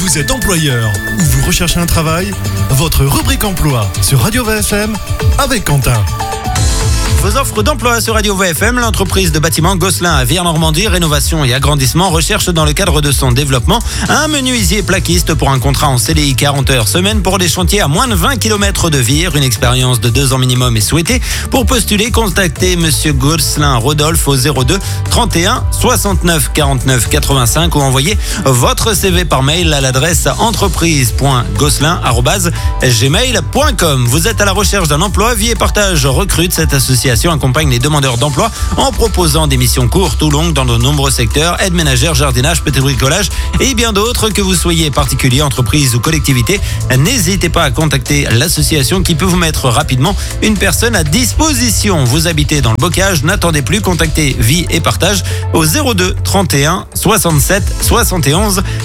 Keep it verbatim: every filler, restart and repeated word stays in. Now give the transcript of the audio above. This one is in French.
Vous êtes employeur ou vous recherchez un travail? Votre rubrique emploi sur Radio V F M avec Quentin. Vos offres d'emploi sur Radio V F M, l'entreprise de bâtiment Gosselin à Vire-Normandie, rénovation et agrandissement, recherche dans le cadre de son développement un menuisier plaquiste pour un contrat en C D I quarante heures semaine pour des chantiers à moins de vingt kilomètres de Vire. Une expérience de deux ans minimum est souhaitée. Pour postuler, contactez Monsieur Gosselin Rodolphe au zéro deux trente et un soixante-neuf quarante-neuf quatre-vingt-cinq ou envoyez votre C V par mail à l'adresse entreprise point gosselin arobase gmail point com. Vous êtes à la recherche d'un emploi? Vie et Partage recrute. Cette association accompagne les demandeurs d'emploi en proposant des missions courtes ou longues dans de nombreux secteurs, aide ménagère, jardinage, petit bricolage et bien d'autres. Que vous soyez particulier, entreprise ou collectivité, n'hésitez pas à contacter l'association qui peut vous mettre rapidement une personne à disposition. Vous habitez dans le Bocage, n'attendez plus, contactez Vie et Partage au zéro deux trente et un soixante-sept soixante et onze